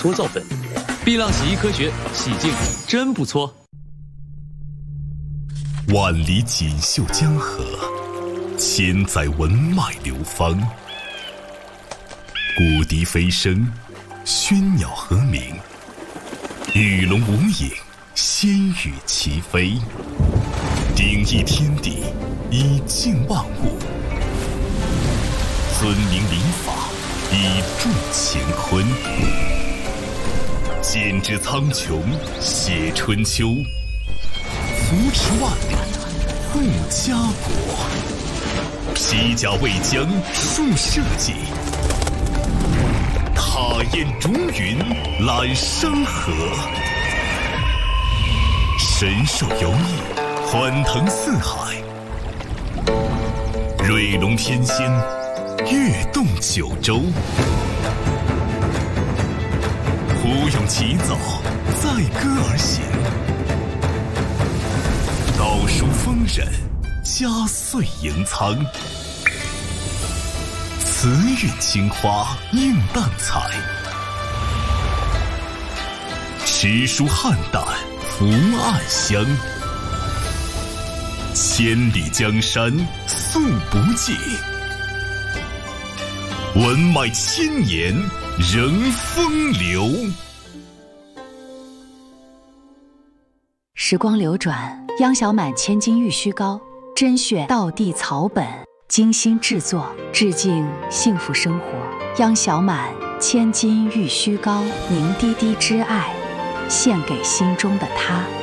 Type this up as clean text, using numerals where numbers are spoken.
搓澡粉。碧浪洗衣科学，洗净真不搓。 万里锦绣江河，千载文脉流芳。古笛飞声，喧鸟和鸣，鱼龙无影，仙羽齐飞。鼎益天地，以静万物；尊明礼法，以助乾坤。剪纸苍穹，写春秋；扶持万里，护家国。披甲为将，树社稷；踏雁逐云，揽山河。神兽游弋，欢腾四海；瑞龙天仙，跃动九州。胡勇起早，载歌而行；道书丰稔，家岁盈仓。慈韵青花，映淡彩；诗书汉淡，福暗香。千里江山，素不尽；文脉千年，仍风流。 时光流转，央小满千金玉虚膏，甄选道地草本，精心制作，致敬幸福生活。央小满千金玉虚膏，凝滴滴之爱，献给心中的他。